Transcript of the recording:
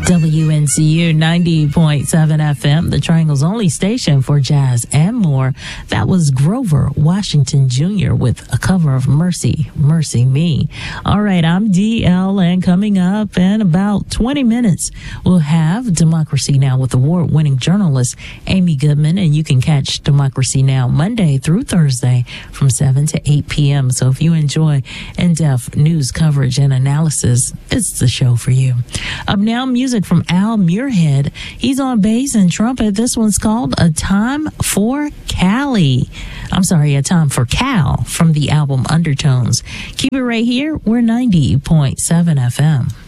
WNCU 90.7 FM, the Triangle's only station for jazz and more. That was Grover Washington Jr. with a cover of Mercy, Mercy Me. All right, I'm DL, and coming up in about 20 minutes, we'll have Democracy Now! With award-winning journalist Amy Goodman, and you can catch Democracy Now! Monday through Thursday from 7 to 8 p.m. So if you enjoy in-depth news coverage and analysis, it's the show for you. Up now, music from Al Muirhead. He's on bass and trumpet. This one's called A Time for Cali. I'm sorry, A Time for Cal from the album Undertones. Keep it right here. We're 90.7 FM.